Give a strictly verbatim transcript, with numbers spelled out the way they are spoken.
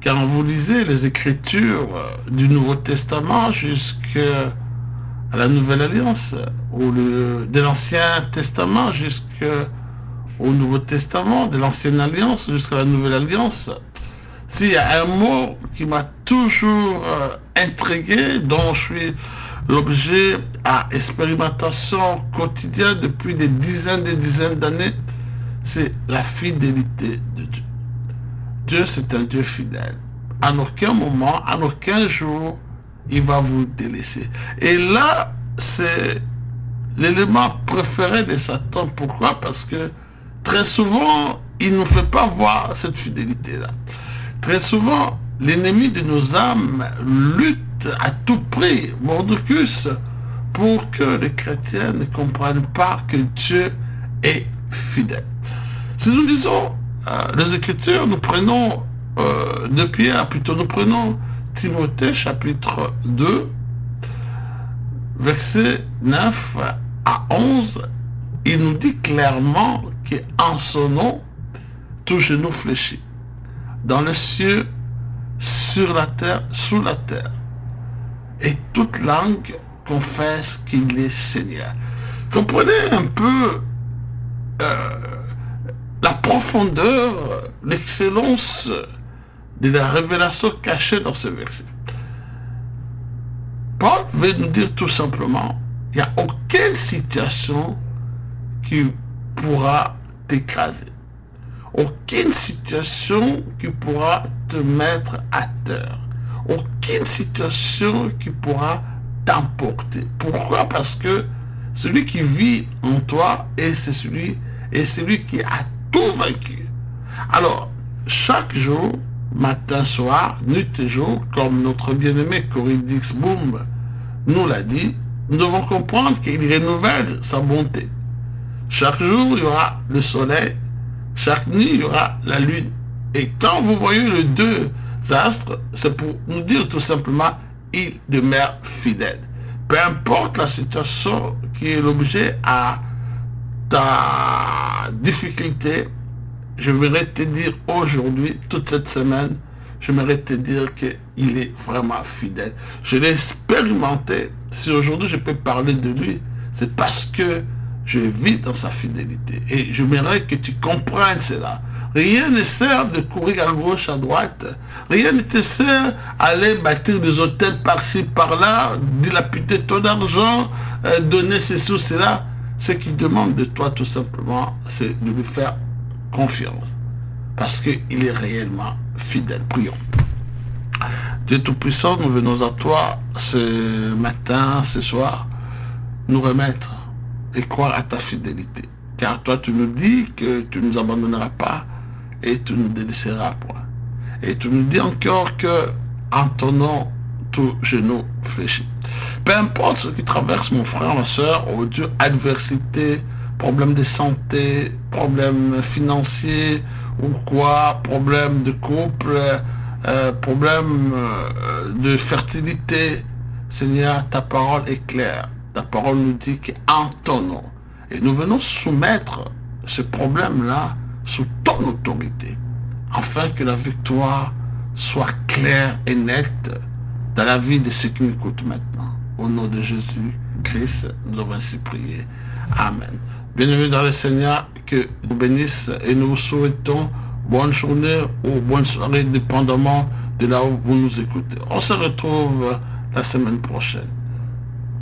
quand vous lisez les Écritures du Nouveau Testament jusqu'à la Nouvelle Alliance, ou le, de l'Ancien Testament jusqu'au Nouveau Testament, de l'Ancienne Alliance jusqu'à la Nouvelle Alliance, s'il y a un mot qui m'a toujours euh, intrigué, dont je suis l'objet à expérimentation quotidienne depuis des dizaines et des dizaines d'années, c'est la fidélité de Dieu. Dieu, c'est un Dieu fidèle. À aucun moment, à aucun jour, il va vous délaisser. Et là, c'est l'élément préféré de Satan. Pourquoi? Parce que très souvent, il ne nous fait pas voir cette fidélité-là. Très souvent, l'ennemi de nos âmes lutte à tout prix, mordicus, pour que les chrétiens ne comprennent pas que Dieu est fidèle. Si nous lisons euh, les Écritures, nous prenons euh, de Pierre, plutôt nous prenons Timothée chapitre deux, versets neuf à onze, il nous dit clairement qu'en son nom, tout genou fléchit, dans les cieux, sur la terre, sous la terre, et toute langue confesse qu'il est Seigneur. Comprenez un peu euh, la profondeur, l'excellence de la révélation cachée dans ce verset. Paul veut nous dire tout simplement, il n'y a aucune situation qui pourra t'écraser. Aucune situation qui pourra te mettre à terre. Aucune situation qui pourra t'emporter. Pourquoi? Parce que celui qui vit en toi est celui, est celui qui a tout vaincu. Alors, chaque jour, matin, soir, nuit et jour, comme notre bien-aimé Corey Dixboom nous l'a dit, nous devons comprendre qu'il renouvelle sa bonté. Chaque jour, il y aura le soleil. Chaque nuit, il y aura la lune. Et quand vous voyez les deux astres, c'est pour nous dire tout simplement, il demeure fidèle. Peu importe la situation qui est l'objet à ta difficulté, j'aimerais te dire aujourd'hui, toute cette semaine, j'aimerais te dire qu'il est vraiment fidèle. Je l'ai expérimenté. Si aujourd'hui je peux parler de lui, c'est parce que je vis dans sa fidélité. Et j'aimerais que tu comprennes cela. Rien ne sert de courir à gauche, à droite. Rien ne te sert d'aller bâtir des hôtels par-ci, par-là, dilapider ton argent, euh, donner ceci ou cela. Ce qu'il demande de toi, tout simplement, c'est de lui faire confiance. Parce qu'il est réellement fidèle. Prions. Dieu Tout-Puissant, nous venons à toi ce matin, ce soir, nous remettre et croire à ta fidélité. Car toi, tu nous dis que tu ne nous abandonneras pas et tu nous délaisseras point. Et tu nous dis encore que en ton nom, tout genou fléchit. Peu importe ce qui traverse mon frère, ma soeur, oh Dieu, adversité, problème de santé, problème financier ou quoi, problème de couple, euh, problème euh, de fertilité, Seigneur, ta parole est claire. Ta parole nous dit qu'en ton nom, et nous venons soumettre ce problème-là sous ton autorité, afin que la victoire soit claire et nette dans la vie de ceux qui m'écoutent maintenant. Au nom de Jésus-Christ, nous avons ainsi prié. Amen. Bienvenue dans le Seigneur, que nous bénisse et nous vous souhaitons bonne journée ou bonne soirée, dépendamment de là où vous nous écoutez. On se retrouve la semaine prochaine.